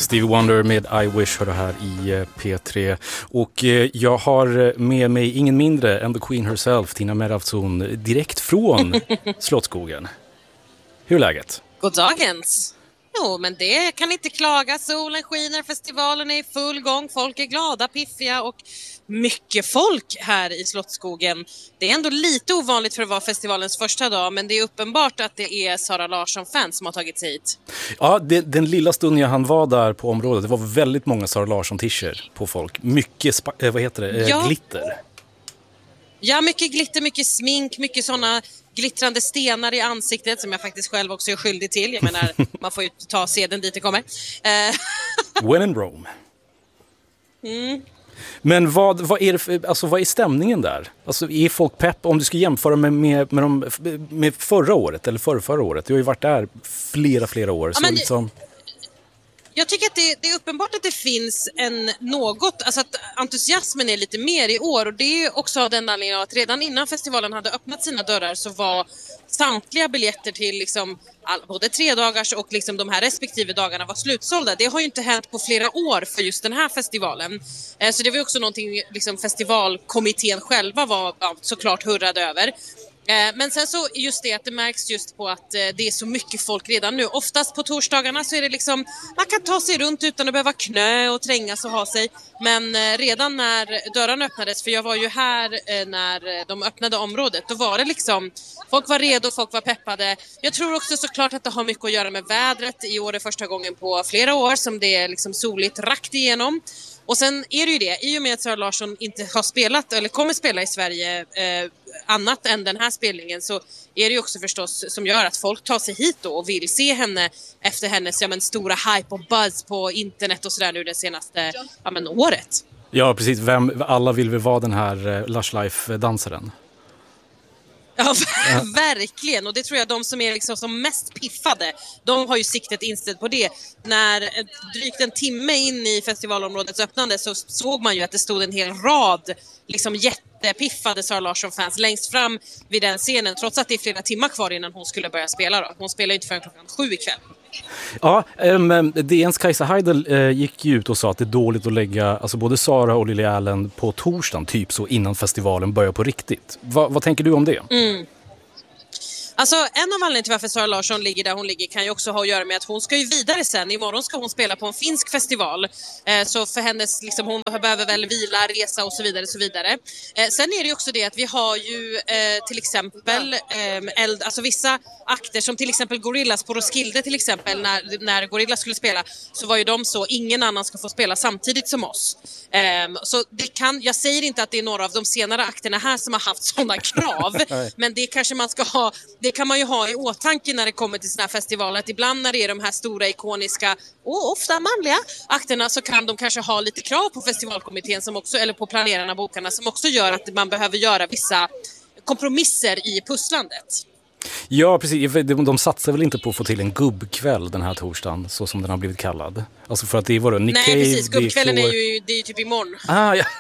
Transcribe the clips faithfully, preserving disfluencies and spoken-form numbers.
Stevie Wonder med I Wish hör du här i P tre. Och jag har med mig ingen mindre än the Queen herself, Tina Meravzon, direkt från Slottsskogen. Hur är läget? God dagens. Jo, men det kan inte klaga. Solen skiner, festivalen är i full gång. Folk är glada, piffiga och mycket folk här i Slottsskogen. Det är ändå lite ovanligt för att vara festivalens första dag, men det är uppenbart att det är Zara Larsson-fans som har tagit sig hit. Ja, det, den lilla stunden jag han var där på området, det var väldigt många Zara Larsson-t-shirts på folk. Mycket, spa- äh, vad heter det, ja. glitter. Ja, mycket glitter, mycket smink, mycket sådana glittrande stenar i ansiktet som jag faktiskt själv också är skyldig till. Jag menar, man får ju ta seden dit det kommer. When in Rome. Mm. Men vad, vad, är det för, alltså, vad är stämningen där? Alltså, är folk pepp? Om du ska jämföra med, med, med, de, med förra året eller förra, förra året. Du har ju varit där flera, flera år. Ja, så men, liksom... Jag tycker att det, det är uppenbart att det finns en något, alltså att entusiasmen är lite mer i år, och det är också av den anledningen att redan innan festivalen hade öppnat sina dörrar så var samtliga biljetter till liksom all, både tre dagars och liksom de här respektive dagarna var slutsålda. Det har ju inte hänt på flera år för just den här festivalen. Eh, så det var också någonting liksom festivalkommittén själva var ja, såklart hurrade över. Men sen så just det att det märks just på att det är så mycket folk redan nu. Oftast på torsdagarna så är det liksom, man kan ta sig runt utan att behöva knö och trängas och ha sig. Men redan när dörrarna öppnades, för jag var ju här när de öppnade området, då var det liksom, folk var redo, folk var peppade. Jag tror också såklart att det har mycket att göra med vädret. I år är första gången på flera år som det är liksom soligt rakt igenom. Och sen är det ju det, i och med att Zara Larsson inte har spelat eller kommer spela i Sverige eh, annat än den här spelningen, så är det ju också förstås som gör att folk tar sig hit då och vill se henne efter hennes ja, men, stora hype och buzz på internet och sådär nu det senaste ja, men, året. Ja, precis. Vem, alla vill väl vara den här uh, Lush Life-dansaren. Ja, verkligen. Och det tror jag de som är liksom som mest piffade, de har ju siktet inställt på det. När drygt en timme in i festivalområdets öppnande så såg man ju att det stod en hel rad liksom jättepiffade Zara Larsson-fans längst fram vid den scenen, trots att det är flera timmar kvar innan hon skulle börja spela då. Hon spelar ju inte förrän klockan sju ikväll. Ja, um, D N:s Kajsa Heidel uh, gick ju ut och sa att det är dåligt att lägga alltså både Zara och Lily Allen på torsdagen, typ så innan festivalen börjar på riktigt. Va, vad tänker du om det? Mm. Alltså en av anledningarna till varför Zara Larsson ligger där hon ligger kan ju också ha att göra med att hon ska ju vidare sen. Imorgon ska hon spela på en finsk festival. Eh, så för hennes, liksom, hon behöver väl vila, resa och så vidare. Så vidare. Eh, sen är det ju också det att vi har ju eh, till exempel eh, eld, alltså vissa akter som till exempel Gorillaz på Roskilde till exempel. När, när Gorillaz skulle spela så var ju de så, ingen annan ska få spela samtidigt som oss. Eh, så det kan, jag säger inte att det är några av de senare akterna här som har haft sådana krav. Men det kanske man ska ha, det kan man ju ha i åtanke när det kommer till såna här festivaler, att ibland när det är de här stora ikoniska och ofta manliga akterna så kan de kanske ha lite krav på festivalkommittén som också, eller på planerarna, bokarna, som också gör att man behöver göra vissa kompromisser i pusslandet. Ja, precis. De, de satsar väl inte på att få till en gubbkväll den här torsdagen, så som den har blivit kallad. Alltså för att det var då Nick Nej, Cave, precis. Gubbkvällen är, är ju, det är ju typ imorgon. Ah, ja.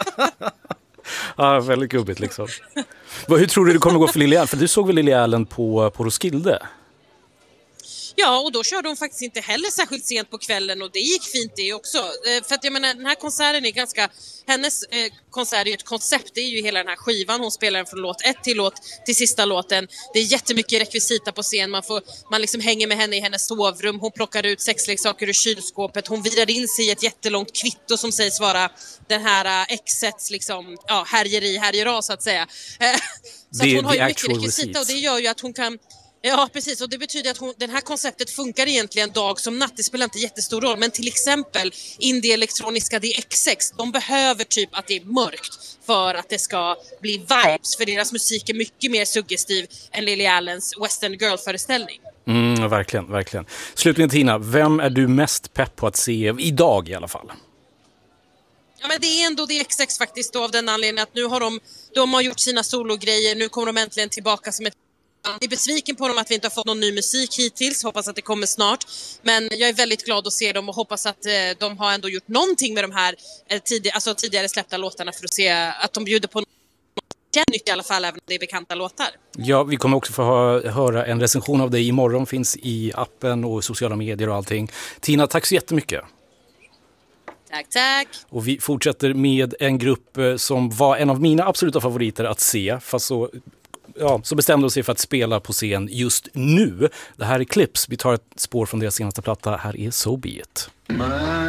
Ja, väldigt gubbigt liksom. Hur tror du det kommer gå för Lily Allen? För du såg väl Lily Allen på, på Roskilde? Ja, och då körde hon faktiskt inte heller särskilt sent på kvällen och det gick fint det också. För att jag menar, den här konserten är ganska, hennes eh, konsert är ju ett koncept, det är ju hela den här skivan. Hon spelar den från låt ett till låt till sista låten. Det är jättemycket rekvisita på scen, man, får, man liksom hänger med henne i hennes sovrum. Hon plockar ut sexleksaker ur kylskåpet, hon virar in sig i ett jättelångt kvitto som sägs vara den här exets liksom, ja, härjeri, härjera så att säga. Så det, att hon har ju mycket rekvisita receipts. och det gör ju att hon kan. Ja, precis. Och det betyder att hon, den här konceptet funkar egentligen dag som natt. Det spelar inte jättestor roll. Men till exempel indie-elektroniska D X X, de behöver typ att det är mörkt för att det ska bli vibes. För deras musik är mycket mer suggestiv än Lily Allens Western Girl-föreställning. Mm, verkligen, verkligen. Slutligen Tina, vem är du mest pepp på att se idag i alla fall? Ja, men det är ändå D X X faktiskt då, av den anledningen att nu har de, de har gjort sina sologrejer. Nu kommer de äntligen tillbaka som ett. Jag är besviken på dem att vi inte har fått någon ny musik hittills. Hoppas att det kommer snart. Men jag är väldigt glad att se dem och hoppas att eh, de har ändå gjort någonting med de här eh, tidig- alltså tidigare släppta låtarna för att se att de bjuder på något nytt i alla fall, även om det är bekanta låtar. Ja, vi kommer också få hö- höra en recension av dig imorgon. Finns i appen och sociala medier och allting. Tina, tack så jättemycket. Tack, tack. Och vi fortsätter med en grupp som var en av mina absoluta favoriter att se, fast så, ja, så bestämde de sig för att spela på scen just nu. Det här är Clips, vi tar ett spår från deras senaste platta, här är So Be It.